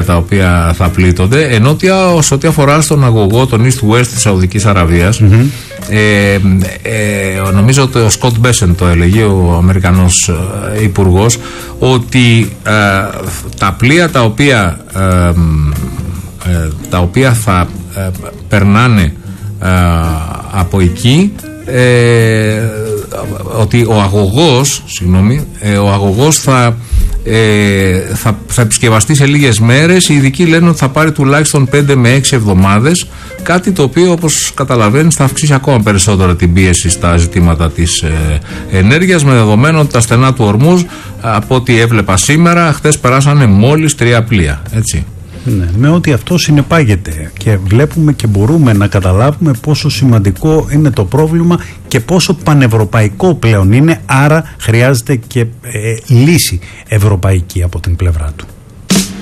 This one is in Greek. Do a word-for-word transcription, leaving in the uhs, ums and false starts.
τα οποία θα πλήττονται, ενώ σε ό,τι αφορά στον αγωγό, τον East West της Σαουδικής Αραβίας, mm-hmm. ε, ε, νομίζω ότι ο Σκοτ Μπέσεν το έλεγε, ο Αμερικανός ε, υπουργός, ότι ε, τα πλοία τα οποία, ε, ε, τα οποία θα ε, περνάνε ε, από εκεί, ε, ότι ο αγωγός, συγγνώμη, ε, ο αγωγός θα, ε, θα, θα επισκευαστεί σε λίγες μέρες. Οι ειδικοί λένε ότι θα πάρει τουλάχιστον πέντε με έξι εβδομάδες, κάτι το οποίο, όπως καταλαβαίνεις, θα αυξήσει ακόμα περισσότερο την πίεση στα ζητήματα της ε, ενέργειας, με δεδομένο ότι τα στενά του Ορμούζ, από ό,τι έβλεπα σήμερα, χθες περάσανε μόλις τρία πλοία, έτσι. Ναι, με ό,τι αυτό συνεπάγεται, και βλέπουμε και μπορούμε να καταλάβουμε πόσο σημαντικό είναι το πρόβλημα και πόσο πανευρωπαϊκό πλέον είναι, άρα χρειάζεται και ε, λύση ευρωπαϊκή από την πλευρά του.